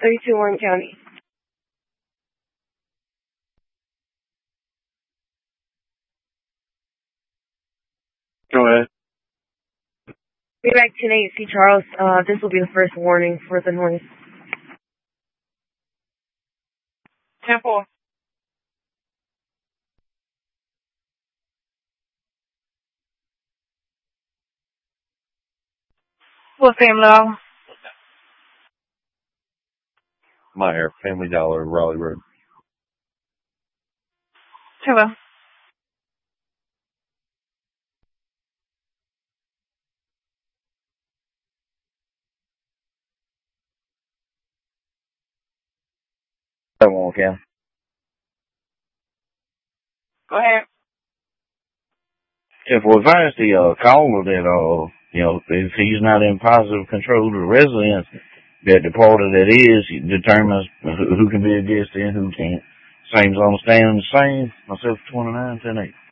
32 Warren County. Go ahead. Be back 10-8, C. Charles. This will be the first warning for the noise. 10-4. What's the MLO? Meyer, Family Dollar, Raleigh Road. 10-4. Warren County. Go ahead. If we advise the caller that, if he's not in positive control of the residence, that the party that is determines who can be a guest and who can't. Same's on the stand, the same. Myself, 29, 10-8.